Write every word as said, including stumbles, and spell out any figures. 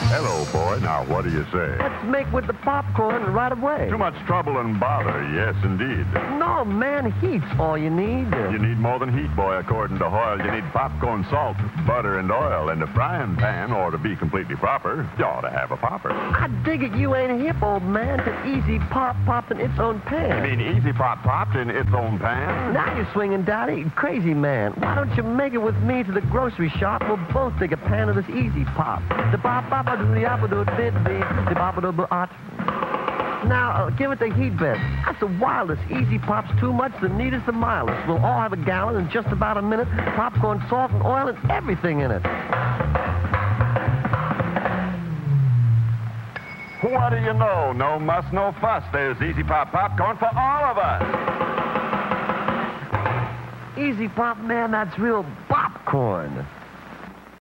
Hello, boy. Now, what do you say? Let's make with the popcorn right away. Too much trouble and bother, yes, indeed. No, man, heat's all you need. You need more than heat, boy, according to Hoyle. You need popcorn, salt, butter, and oil. And a frying pan, or to be completely proper, you ought to have a popper. I dig it you ain't hip, old man, to Easy Pop popped in its own pan. You mean Easy Pop popped in its own pan? Now you're swinging, Daddy. Crazy man. Why don't you make it with me to the grocery shop? We'll both take a pan of this Easy Pop. The pop pop do the apple do did the pop do art. Now, uh, give it the heat bed. That's the wildest. Easy Pop's too much, the neatest, the mildest. We'll all have a gallon in just about a minute. Popcorn, salt, and oil, and everything in it. What do you know? No muss, no fuss. There's Easy Pop popcorn for all of us. Easy Pop, man, that's real popcorn.